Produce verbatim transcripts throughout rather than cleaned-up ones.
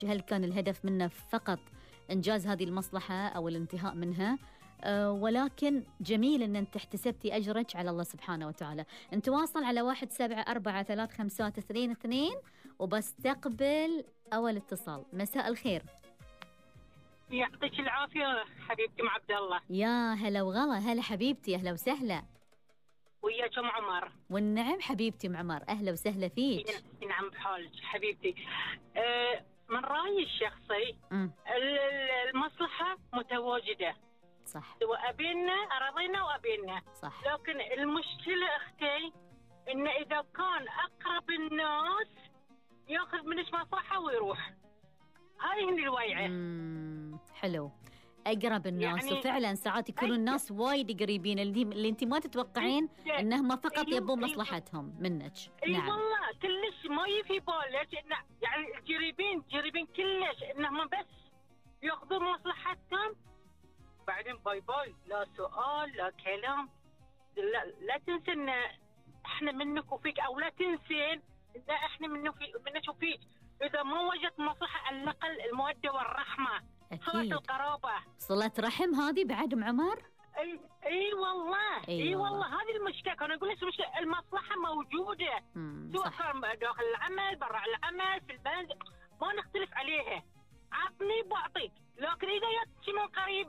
هل كان الهدف منه فقط إنجاز هذه المصلحة أو الانتهاء منها؟ أه ولكن جميل أن أنت احتسبتي أجرك على الله سبحانه وتعالى. أنت واصل على واحد سبعة أربعة ثلاث خمسات اثنين اثنين وبستقبل أول اتصال. مساء الخير. يعطيك العافية حبيبتي مع عبد الله. يا هلا وغلا. هلا حبيبتي، أهلا وسهلا. وياك ام عمر. والنعم حبيبتي ام عمر، أهلا وسهلا فيك. نعم بحالك حبيبتي. أه من رأيي الشخصي م. المصلحة متواجدة، صح، وأبينا رضينا وأبينا، صح. لكن المشكلة أختي إن إذا كان أقرب الناس يأخذ منش مصلحة ويروح، هاي هي الويعة. حلو، أقرب الناس، يعني وفعلا ساعات يكونوا الناس وايد قريبين اللي, اللي أنت ما تتوقعين أنهم فقط يبون مصلحتهم منك. اي نعم. والله كلش ما يفي بالك إن يعني الجريبين جريبين كلش إنهم بس يأخذون مصلحتهم، بعدين باي باي، لا سؤال لا كلام. لا, لا تنسى إن إحنا منك وفيك، أو لا تنسين إن إحنا منك منك وفيك. إذا ما وجدت مصلحة على الأقل المودة والرحمة، صلة القرابة، صلة رحم هذه بعد ام عمر. اي اي والله اي, أي والله هذه المشكلة. انا اقول لك المشكلة المصلحة موجودة، سواء كان داخل العمل برا العمل في البنك، ما نختلف عليها. عطني بعطيك، لكن اذا ياتي من قريب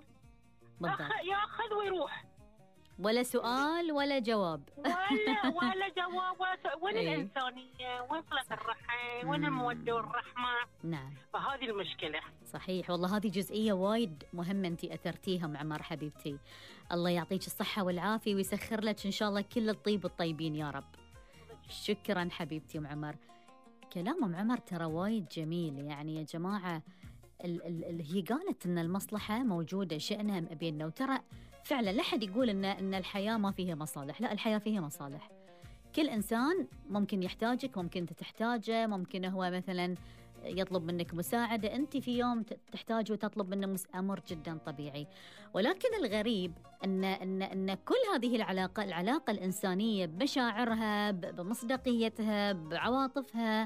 ياخذ ويروح، ولا سؤال ولا جواب ولا ولا جواب ولا سؤال. وين أيه. الإنسانية، وين صلة الرحم، وين المودة والرحمة؟ نعم، فهذه المشكلة. صحيح والله، هذه جزئية وايد مهمة أنت أثرتيها مع عمر حبيبتي. الله يعطيك الصحة والعافية ويسخر لك إن شاء الله كل الطيب الطيبين يا رب. شكرا حبيبتي ام عمر. كلام ام عمر ترى وايد جميل. يعني يا جماعة اللي هي قالت إن المصلحة موجودة شأنها مأبيننا، وترى فعلا لا حد يقول إن إن الحياة ما فيها مصالح، لا الحياة فيها مصالح. كل إنسان ممكن يحتاجك، ممكن أنت تحتاجه، ممكن هو مثلا يطلب منك مساعدة، أنت في يوم تحتاج وتطلب منه أمر جدا طبيعي. ولكن الغريب أن إن إن كل هذه العلاقة العلاقة الإنسانية بمشاعرها، بمصداقيتها، بعواطفها،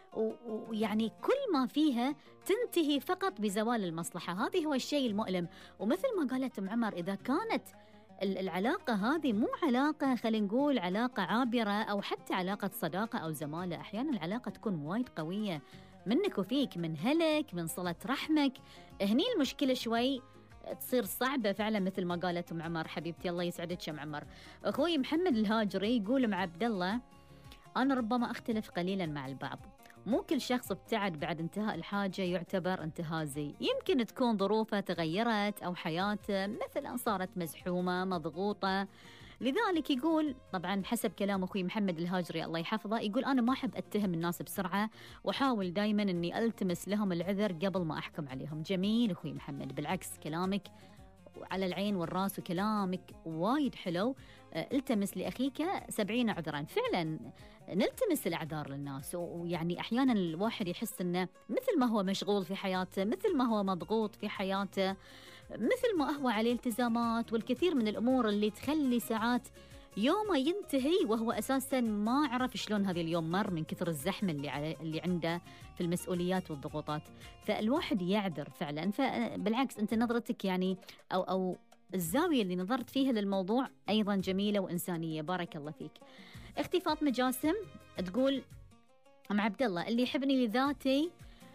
ويعني كل ما فيها تنتهي فقط بزوال المصلحة. هذه هو الشيء المؤلم. ومثل ما قالت ام عمر، إذا كانت العلاقة هذه مو علاقة خلينا نقول علاقة عابرة أو حتى علاقة صداقة أو زمالة، أحيانا العلاقة تكون وايد قوية منك وفيك، من هلك، من صلة رحمك. هني المشكلة شوي تصير صعبة فعلا مثل ما قالت ام عمر حبيبتي. الله يسعدك يا ام عمر. أخوي محمد الهاجري يقول مع عبد الله، أنا ربما أختلف قليلا مع البعض، مو كل شخص ابتعد بعد انتهاء الحاجة يعتبر انتهازي. يمكن تكون ظروفه تغيرت أو حياته مثلا صارت مزحومة مضغوطة. لذلك يقول، طبعا حسب كلام أخوي محمد الهاجري الله يحفظه، يقول أنا ما أحب أتهم الناس بسرعة، وحاول دايما أني ألتمس لهم العذر قبل ما أحكم عليهم. جميل أخوي محمد، بالعكس كلامك على العين والراس وكلامك وايد حلو. التمس لأخيك سبعين عذرا. فعلا نلتمس الأعذار للناس، ويعني أحيانا الواحد يحس أنه مثل ما هو مشغول في حياته، مثل ما هو مضغوط في حياته، مثل ما هو عليه التزامات والكثير من الأمور اللي تخلي ساعات يومه ينتهي وهو أساساً ما عرف شلون هذا اليوم مر من كثر الزحمة اللي علي اللي عنده في المسؤوليات والضغوطات. فالواحد يعذر فعلاً. فبالعكس أنت نظرتك يعني أو أو الزاوية اللي نظرت فيها للموضوع أيضاً جميلة وإنسانية. بارك الله فيك. أختي فاطمة جاسم تقول أم عبد الله، اللي يحبني لذاتي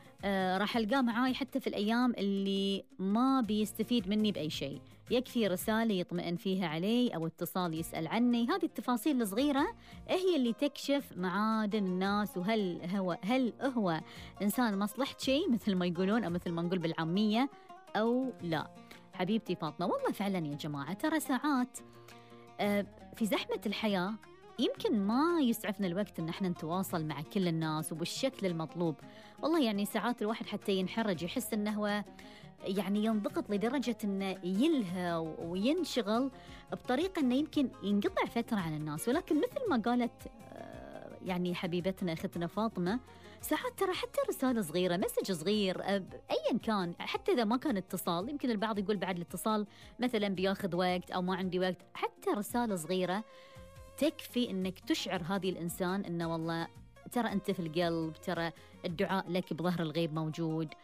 آه راح ألقاه معاي حتى في الأيام اللي ما بيستفيد مني بأي شيء. يكفي رسالة يطمئن فيها علي أو اتصال يسأل عني. هذه التفاصيل الصغيرة هي اللي تكشف معادن الناس، وهل هو هل هو إنسان مصلحة شيء مثل ما يقولون أو مثل ما نقول بالعامية أو لا. حبيبتي فاطمة، والله فعلا يا جماعة ترى ساعات آه في زحمة الحياة يمكن ما يسعفنا الوقت إن احنا نتواصل مع كل الناس وبالشكل المطلوب. والله يعني ساعات الواحد حتى ينحرج، يحس إنه هو يعني ينضغط لدرجة إنه يلهى وينشغل بطريقة إنه يمكن ينقطع فترة عن الناس. ولكن مثل ما قالت يعني حبيبتنا أختنا فاطمة، ساعات ترى حتى رسالة صغيرة، مسج صغير أيا كان، حتى إذا ما كان اتصال، يمكن البعض يقول بعد الاتصال مثلا بياخذ وقت أو ما عندي وقت، حتى رسالة صغيرة تكفي إنك تشعر هذه الإنسان إنه والله ترى أنت في القلب، ترى الدعاء لك بظهر الغيب موجود،